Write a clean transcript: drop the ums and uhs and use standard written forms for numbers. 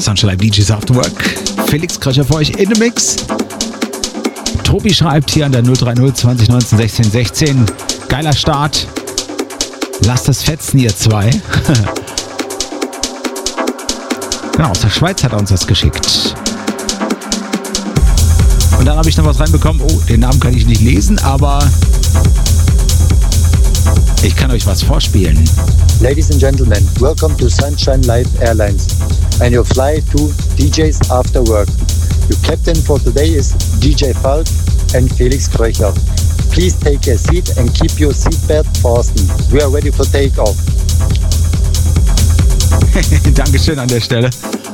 Sunshine Live DJs After Work. Felix Kröcher für euch in the Mix. Tobi schreibt hier an der 030 20 19 16 16. Geiler Start. Lasst es fetzen, ihr zwei. Genau, aus der Schweiz hat er uns das geschickt. Und dann habe ich noch was reinbekommen. Oh, den Namen kann ich nicht lesen, aber ich kann euch was vorspielen. Ladies and gentlemen, welcome to Sunshine Live Airlines and your flight to DJs After Work. Your captain for today is DJ Falk and Felix Kröcher. Please take a seat and keep your seatbelt fastened. We are ready for takeoff. Dankeschön an der Stelle.